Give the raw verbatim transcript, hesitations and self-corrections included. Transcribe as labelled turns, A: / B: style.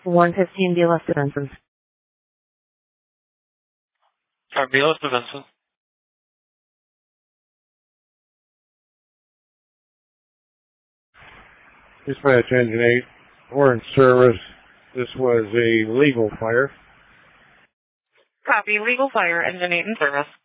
A: one fifteen B L S Defenses.
B: Sorry, B L S Defenses.
C: Dispatch Engine eight, we're in service. This was a legal fire.
B: Copy, legal fire, Engine eight in service.